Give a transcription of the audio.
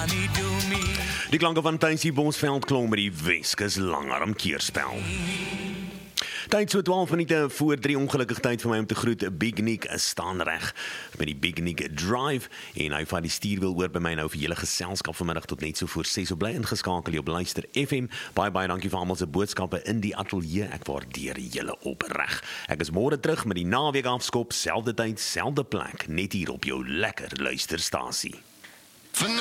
honey do me. Die klanke van Tuinsie Bosveld klonk met die Weskus langarm keerspel. Tyd so 12 minute voor 3, ongelukkig tyd vir my om te groet. Big Nick staan reg met die Big Nick Drive en hy vat die stuurwiel oor by my nou vir julle geselskap vanmiddag tot net so voor 6. Op bly ingeskakel op Luister FM. Baie dankie vir almal se boodskappe in die ateljee. Ek waardeer julle opreg. Ek is môre terug met die naweek afskop, selfde tyd, selfde plek, net hier op jou lekker luisterstasie.